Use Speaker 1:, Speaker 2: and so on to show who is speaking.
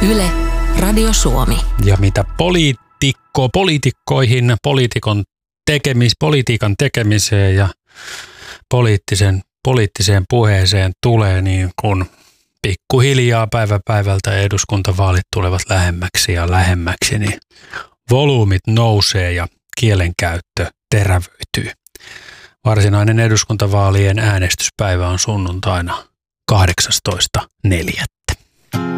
Speaker 1: Yle, Radio Suomi.
Speaker 2: Ja mitä poliitikkoihin, politiikan tekemiseen ja poliittiseen puheeseen tulee, niin kun pikkuhiljaa päivä päivältä eduskuntavaalit tulevat lähemmäksi, niin volyymit nousee ja kielenkäyttö terävöityy. Varsinainen eduskuntavaalien äänestyspäivä on sunnuntaina 18.4.